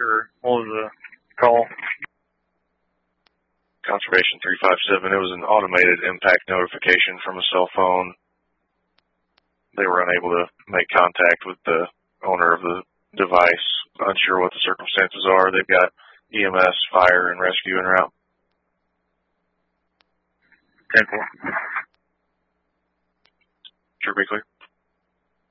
or what was the call? Conservation 357, it was an automated impact notification from a cell phone. They were unable to make contact with the owner of the device. Unsure what the circumstances are. They've got EMS, fire, and rescue en route. 10-4. Sure, be clear.